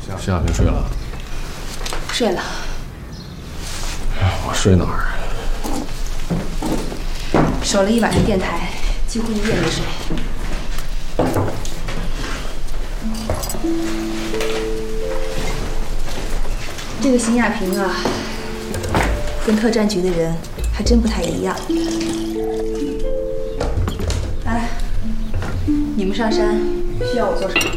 谢亚平睡了？ 睡了。 我睡哪儿？ 守了一晚上电台，几乎一夜没睡。这个邢亚平啊，跟特战局的人还真不太一样。哎，你们上山需要我做什么？